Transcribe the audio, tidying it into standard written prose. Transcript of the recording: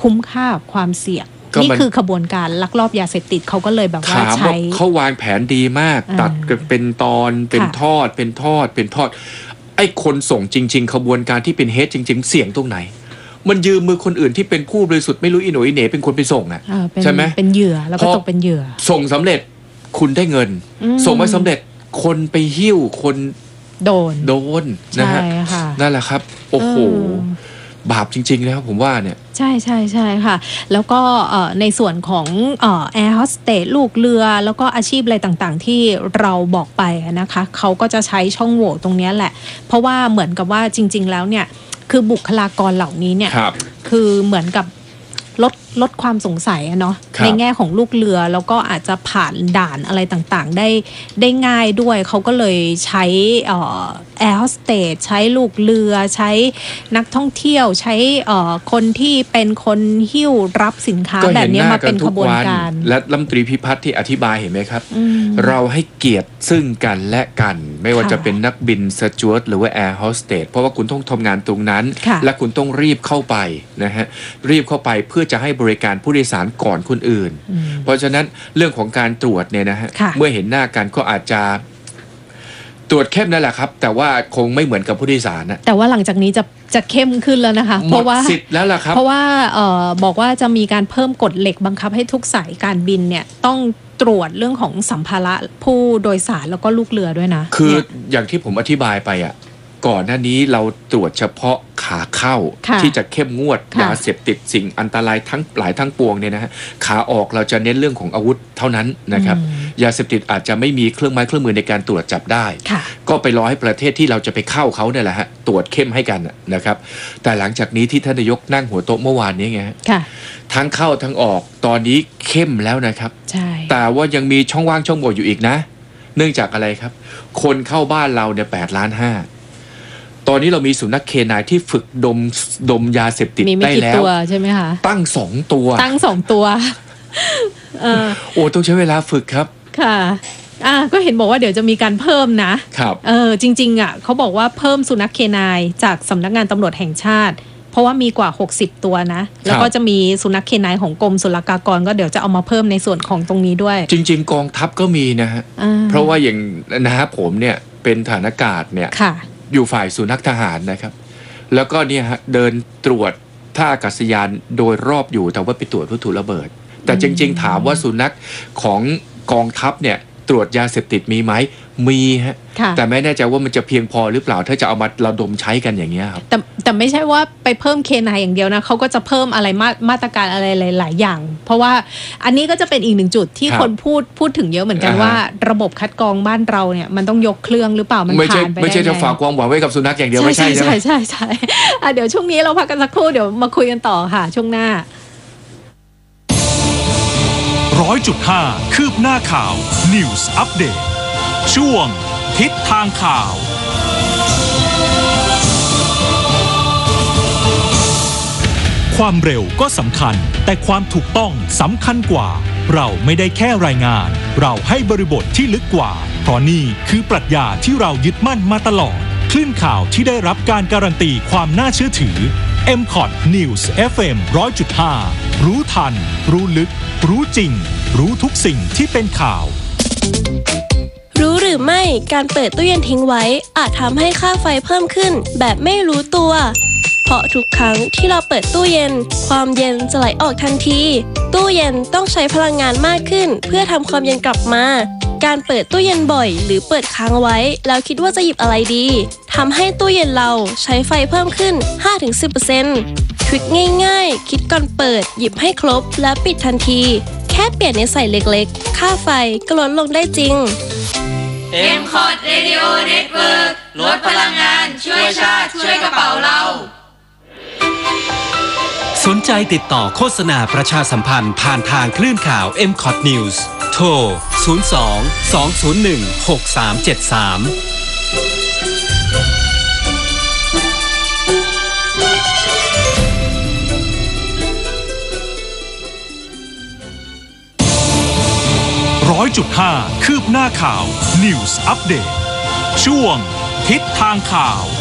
คุ้มค่าความเสี่ยงนี่คือขบวนการลักลอบยาเสพติดเขาก็เลยแบบว่าใช้เขาวางแผนดีมากตัดกันเป็นตอนเป็นทอดไอ้คนส่งจริงๆขบวนการที่เป็นเฮดจริงๆเสี่ยงตรงไหนมันยืมมือคนอื่นที่เป็นผู้บริสุทธิ์ไม่รู้อีโหนอีเหน่เป็นคนไปส่งอ่ะใช่ไหมเป็นเหยื่อแล้วก็ตกเป็นเหยื่อส่งสำเร็จคุณได้เงินส่งไม่สำเร็จคนไปหิ้วคนโดนนะฮะนั่นแหละครับโอ้โหบาปจริงๆนะครับผมว่าเนี่ยใช่ค่ะแล้วก็ในส่วนของแอร์โฮสเตสลูกเรือแล้วก็อาชีพอะไรต่างๆที่เราบอกไปนะคะเขาก็จะใช้ช่องโหว่ตรงนี้แหละเพราะว่าเหมือนกับว่าจริงๆแล้วเนี่ยคือบุคลากรเหล่านี้เนี่ยคือเหมือนกับลดความสงสัยเนาะในแง่ของลูกเรือแล้วก็อาจจะผ่านด่านอะไรต่างๆได้ง่ายด้วยเขาก็เลยใช้แอร์โฮสเตสใช้ลูกเรือใช้นักท่องเที่ยวใช้คนที่เป็นคนหิ้วรับสินค้าแบบนี้มาเป็นขบวนการและรัฐมนตรีพิพัฒน์ที่อธิบายเห็นไหมครับเราให้เกียรติซึ่งกันและกันไม่ว่าจะเป็นนักบินสจ๊วตหรือว่าแอร์โฮสเตสเพราะว่าคุณต้องทำงานตรงนั้นและคุณต้องรีบเข้าไปนะฮะรีบเข้าไปเพื่อจะให้บริการผู้โดยสารก่อนคนอื่นเพราะฉะนั้นเรื่องของการตรวจเนี่ยนะฮะเมื่อเห็นหน้ากันก็อาจจะตรวจเข้มนั่นแหละครับแต่ว่าคงไม่เหมือนกับผู้โดยสารนะแต่ว่าหลังจากนี้จะเข้มขึ้นแล้วนะคะเพราะว่าสิทธิ์แล้วล่ะครับเพราะว่าบอกว่าจะมีการเพิ่มกฎเหล็กบังคับให้ทุกสายการบินเนี่ยต้องตรวจเรื่องของสัมภาระผู้โดยสารแล้วก็ลูกเรือด้วยนะคืออย่างที่ผมอธิบายไปอ่ะก่อนหน้านี้เราตรวจเฉพาะขาเข้าที่จะเข้มงวดยาเสพติดสิ่งอันตรายทั้งหลายทั้งปวงเนี่ยนะฮะขาออกเราจะเน้นเรื่องของอาวุธเท่านั้นนะครับยาเสพติดอาจจะไม่มีเครื่องไม้เครื่องมือในการตรวจจับได้ก็ไปรอให้ประเทศที่เราจะไปเข้าเขาเนี่ยแหละฮะตรวจเข้มให้กันนะครับแต่หลังจากนี้ที่ท่านนายกนั่งหัวโต๊ะเมื่อวานนี้ไงทั้งเข้าทั้งออกตอนนี้เข้มแล้วนะครับแต่ว่ายังมีช่องว่างช่องโหว่อยู่อีกนะเนื่องจากอะไรครับคนเข้าบ้านเราเนี่ย8.5 ล้านตอนนี้เรามีสุนัขเคนายที่ฝึกดมยาเสพติดได้แล้วตัวใช่ไหมคะตั้ง2 ตัวโอ้ต้องใช้เวลาฝึกครับค่ะก็เห็นบอกว่าเดี๋ยวจะมีการเพิ่มนะครับจริงๆอ่ะเขาบอกว่าเพิ่มสุนัขเคนายจากสำนักงานตำรวจแห่งชาติเพราะว่ามีกว่า60 ตัวนะแล้วก็จะมีสุนัขเคนายของกรมศุลกากรก็เดี๋ยวจะเอามาเพิ่มในส่วนของตรงนี้ด้วยจริงๆกองทัพก็มีนะฮะเพราะว่าอย่างนะฮะผมเนี่ยเป็นฐานอากาศเนี่ยอยู่ฝ่ายสุนัขทหารนะครับแล้วก็เนี่ยฮะเดินตรวจท่าอากาศยานโดยรอบอยู่แต่ว่าไปตรวจวัตถุระเบิดแต่จริงๆถามว่าสุนัขของกองทัพเนี่ยตรวจยาเสพติดมีไหมมีฮะแต่ไม่แน่ใจว่ามันจะเพียงพอหรือเปล่าถ้าจะเอามาระดมใช้กันอย่างเงี้ยครับแต่ไม่ใช่ว่าไปเพิ่มเคนายอย่างเดียวนะเขาก็จะเพิ่มอะไรมาตรการอะไรหลายอย่างเพราะว่าอันนี้ก็จะเป็นอีกหนึ่งจุดที่คนพูดถึงเยอะเหมือนกันว่าระบบคัดกรองบ้านเราเนี่ยมันต้องยกเครื่องหรือเปล่ามันผ่านไปไม่ใช่จะฝากความหวังไว้กับสุนัขอย่างเดียวไม่ใช่ใช่เดี๋ยวช่วงนี้เราพักกันสักครู่เดี๋ยวมาคุยกันต่อค่ะช่วงหน้า 100.5 คืบหน้าข่าว News Update ช่วงทิศทางข่าวความเร็วก็สำคัญแต่ความถูกต้องสำคัญกว่าเราไม่ได้แค่รายงานเราให้บริบทที่ลึกกว่าเพราะนี่คือปรัชญาที่เรายึดมั่นมาตลอดคลื่นข่าวที่ได้รับการการันตีความน่าเชื่อถือ MCOT News FM 100.5 รู้ทันรู้ลึกรู้จริงรู้ทุกสิ่งที่เป็นข่าวรู้หรือไม่การเปิดตู้เย็นทิ้งไว้อาจทำให้ค่าไฟเพิ่มขึ้นแบบไม่รู้ตัวเพราะทุกครั้งที่เราเปิดตู้เย็นความเย็นจะไหลออกทันทีตู้เย็นต้องใช้พลังงานมากขึ้นเพื่อทำความเย็นกลับมาการเปิดตู้เย็นบ่อยหรือเปิดค้างไว้แล้วคิดว่าจะหยิบอะไรดีทำให้ตู้เย็นเราใช้ไฟเพิ่มขึ้น 5-10% ทริคง่ายๆคิดก่อนเปิดหยิบให้ครบแล้วปิดทันทีแค่เปลี่ยนนิสัยเล็กๆค่าไฟก็ลดลงได้จริง MCOT Radio Network ลดพลังงานช่วยชาติช่วยกระเป๋าเราสนใจติดต่อโฆษณาประชาสัมพันธ์ผ่านทางคลื่นข่าว MCOT News โทร 100.5 คืบหน้าข่าว News Update ช่วงทิศทางข่าว